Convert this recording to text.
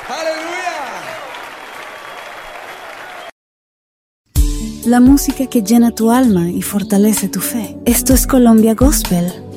La música que llena tu alma y fortalece tu fe. Esto es Colombia Gospel